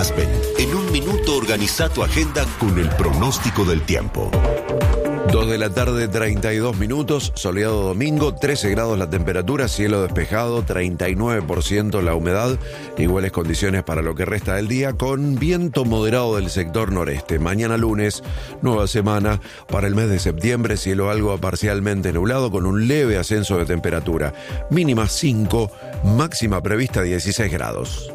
Aspen. En un minuto organiza tu agenda con el pronóstico del tiempo. 2 de la tarde, 32 minutos, soleado domingo, 13 grados la temperatura, cielo despejado, 39% la humedad, iguales condiciones para lo que resta del día, con viento moderado del sector noreste. Mañana lunes, nueva semana, para el mes de septiembre, cielo algo parcialmente nublado, con un leve ascenso de temperatura, mínima 5, máxima prevista 16 grados.